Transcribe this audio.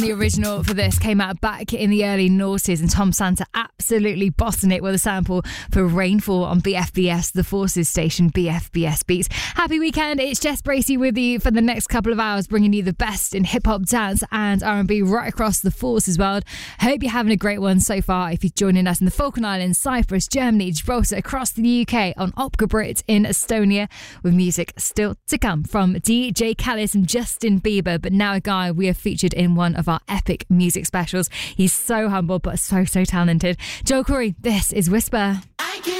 The original for this came out back in the early noughties, and Tom Santa absolutely bossing it with a sample for Rainfall on BFBS, the Forces station, BFBS Beats. Happy weekend. It's Jess Bracey with you for the next couple of hours, bringing you the best in hip-hop, dance and R&B right across the Forces world. Hope you're having a great one so far. If you're joining us in the Falkland Islands, Cyprus, Germany, Gibraltar, across the UK, on Opera Brit in Estonia, with music still to come from DJ Khaled and Justin Bieber, but now a guy we have featured in one of our epic music specials. He's so humble but so talented. Joel Corey, this is Whisper.